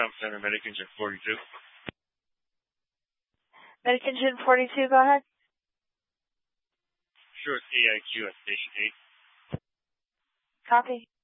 Com Center, Medic Engine 42. Medic Engine 42, go ahead. Sure, it's AIQ at Station 8. Copy.